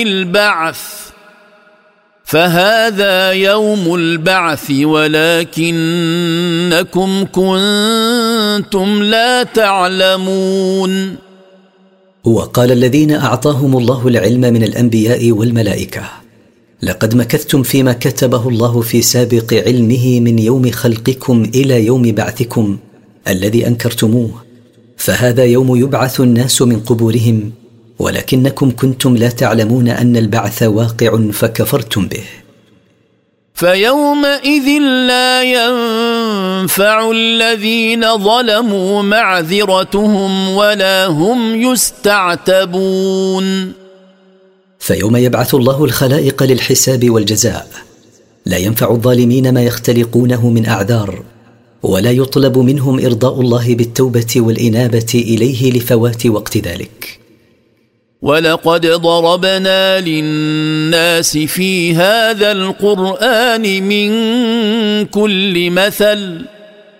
البعث فهذا يوم البعث ولكنكم كنتم لا تعلمون. وقال الذين أعطاهم الله العلم من الأنبياء والملائكة: لقد مكثتم فيما كتبه الله في سابق علمه من يوم خلقكم إلى يوم بعثكم الذي أنكرتموه، فهذا يوم يبعث الناس من قبورهم ولكنكم كنتم لا تعلمون أن البعث واقع فكفرتم به. فيومئذ لا ينفع الذين ظلموا معذرتهم ولا هم يستعتبون. فيوم يبعث الله الخلائق للحساب والجزاء لا ينفع الظالمين ما يختلقونه من أعذار، ولا يطلب منهم إرضاء الله بالتوبة والإنابة إليه لفوات وقت ذلك. ولقد ضربنا للناس في هذا القرآن من كل مثل